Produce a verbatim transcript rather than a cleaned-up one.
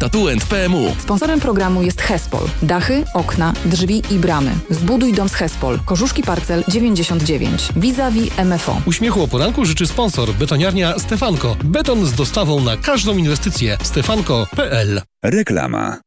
Statuent P M U. Sponsorem programu jest Hespol. Dachy, okna, drzwi i bramy. Zbuduj dom z Hespol. Korzuszki Parcel dziewięćdziesiąt dziewięć. Vis-a-vis M F O. Uśmiechu o poranku życzy sponsor Betoniarnia Stefanko. Beton z dostawą na każdą inwestycję. stefanko kropka p l. Reklama.